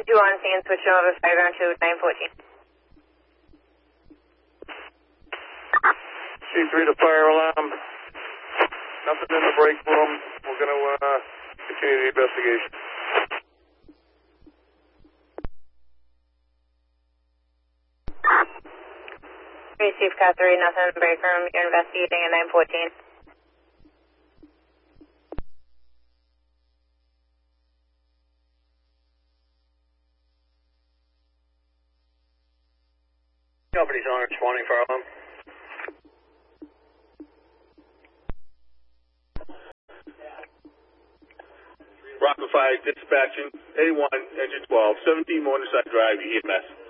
2 on scene, switching over to Skyground to 914. C3 to fire alarm. Nothing in the break room. We're going to continue the investigation. Receive Cat 3, nothing in the break room. You're investigating at 914. Company's on 20 fire alarm. Rockland Fire dispatching A1, engine 12, 17 Morningside Drive, EMS.